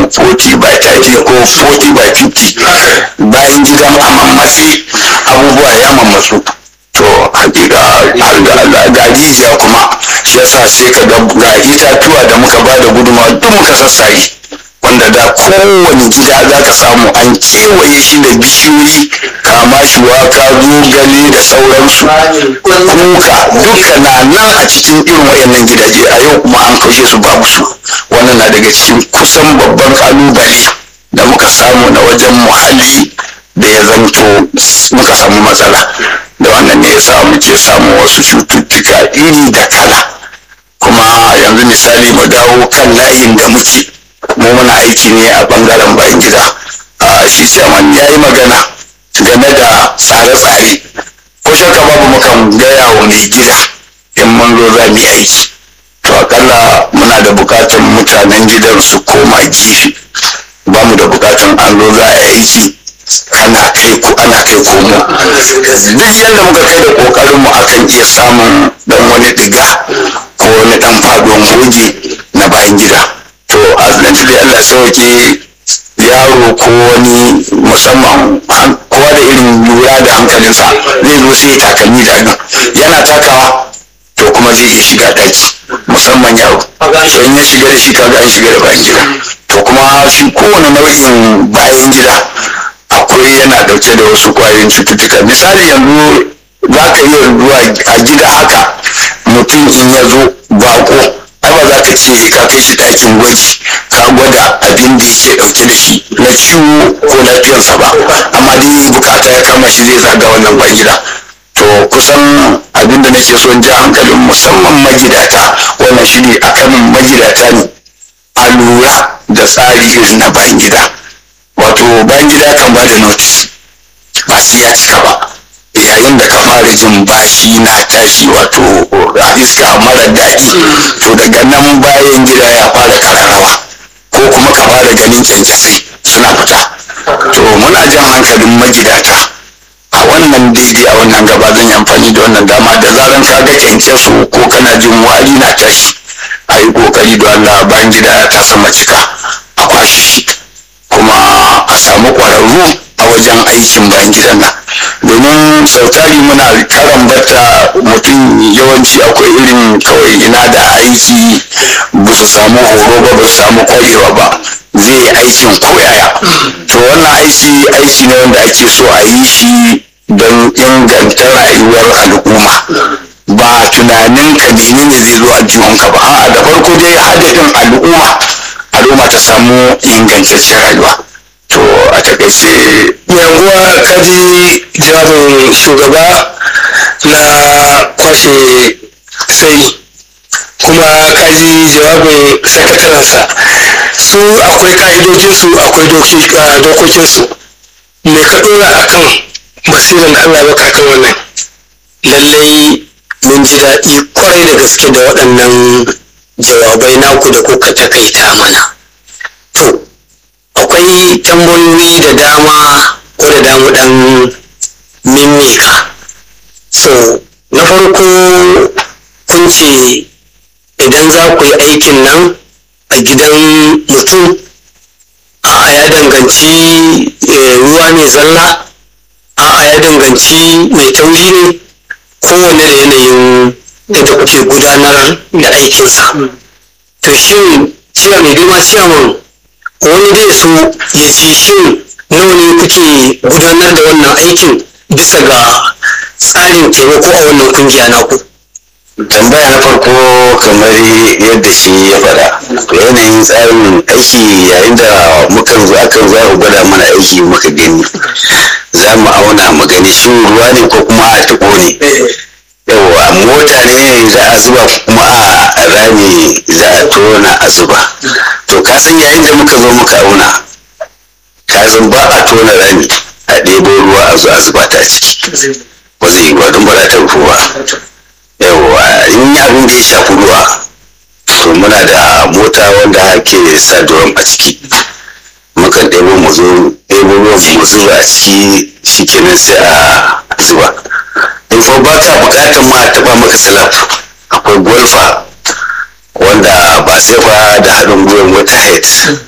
40 by 30 ko 40 by 50 bayan gidan a mammatse abubuwa ya mammatsu. To hakika ga rijiya kuma shi yasa sai ka ga itatuwa da muka ba da guduma duk muka sassare, wanda da kowane gida za ka samu an kewaye shi da bishiyoyi kama shuwaka, zogale da sauransu, kuka duka na nan a cikin irin wayannan gidaje. A yau kuma an kashe su babu su. Wannan na daga cikin kusan babban kalubale da muka samu na wajen muhalli da ya zanto muka samu matsala. Da wannan ne ya sa muke samu wasu cututtuka iri da kala. Kuma yanzu misali mu dawo kan layin da muke, mu muna aiki ne a bangaren bayan gida. Shi chairman ya yi magana game da tsare-tsare. Ko shakka babu mukan gaya wa mai gida in mun zo za mu yi aiki, to akalla muna da bukatan mutanen gidan su koma gefe. Ba mu da bukatan an zo za a yi aiki ana kai komo. Duk yadda muka kai da kokarin mu akan iya samun dan wani diga ko wani dan faduwan goge na bayan gida. To azanci da Allah sauke yaro ko wani musamman kowa da irin lura da hankalinsa zai zo sai takalmi da nan yana takawa, to kuma zai iya shiga daki, musamman yaro. So in ya shiga da shi kaga an shiga da bayan gida. To kuma shi kowane nau'in bayan gida akwai yana dauke da wasu kwayoyin cututtuka. Misali yanzu za ka iya zuwa a gida haka, mutum in ya zo bako, ai ba za ka ce ka kai shi ɗakin gwaji ka gwada abin da yake dauke da shi na ciwo ko lafiyarsa ba, amma dai bukata ya kama shi zai zaga wannan bayan gida. To kusan abin da nake so in ja hankalin musamman magidata, wannan shi ne akan magidata ne a lura da tsari irin na bayan gida. Wato bayan gida kan ba da notice ba sai ya cika ba. Yayin da ka fara jin bashi na tashi, wato a iska mara daɗi, to daga nan bayan gida ya fara kararrawa, ko kuma ka fara ganin kyankyasai suna fita. To muna jan hankalin magidata a wannan daidai a wannan gaba zan yi amfani da wannan dama, da zaran ka ga kyankyaso ko kana jin wari na tashi, a yi kokari da Allah bayan gida ta sama cika a kwashe shi, kuma a samu kwararru a wajen aikin bayan gidan nan. Domin sautari muna karambata mutum, yawanci akwai irin kawai ina da aiki ba su samu horo ba, ba su samu kwarewa ba, zai yi aikin koyaya. To wannan aiki ne wanda ake so a yi shi don inganta rayuwar al'umma, ba tunanin ka menene zai zo a jiwonka ba. A'a, da farko dai hadafin al'umma ta samu ingantaccen rayuwa. To a takaice yanguwa kaji jawabin shugaba na kwashe sai, kuma kaji jawabin sakatarensa. Su akwai ka'idojinsu, akwai dokokinsu. Me ka dora akan basiran da Allah baka kan wannan? Lallai mun ji daɗi kwarai da gaske da waɗannan jawabai naku da kuka takaita mana. To akwai tambayoyi da dama ko da damu dan mimika. So na farko kun ce idan za ku yi aikin nan a gidan mutum, a ya danganci ruwa ne zalla, a ya danganci mai tauri ne, kowane da yanayin yadda kuke gudanar da aikinsa. To shin ciya mai girma ciyaman, wani dai so ya ji shin nawa ne kuke gudanar da wannan aikin bisa ga tsarin taimako a wannan kungiya naku? tambaya na farko kamar yadda shi ya faɗa, yanayin tsarin aiki yayin da mukan zo akan za ku gwada mana aiki muka gani, za mu auna mu gani shin ruwa ne ko kuma a taɓo ne. Yawa mota ne za a zuba kuma a rami za a tona a zuba. To ka san yayin da muka zo muka auna, ka san ba a tona rami a ɗebo ruwa a zo a zuba ta ciki, ba zai yi ba don ba za ta rufu ba. Yawa in abin da ya shafi ruwa, to muna da mota wanda ake sa drum a ciki, mukan ɗebo mu zo ɗebo ruwan mu zuba a ciki, shikenan sai a zuba. In fa ba ka bukatar ma a taɓa maka salaf, akwai golfa wanda ba sai fa da haɗin gwiwar wata head